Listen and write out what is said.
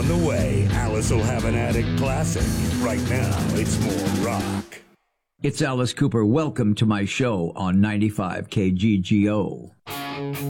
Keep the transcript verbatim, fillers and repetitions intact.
On the way, Alice will have an attic classic. Right now, it's more rock. It's Alice Cooper. Welcome to my show on ninety-five K G G O.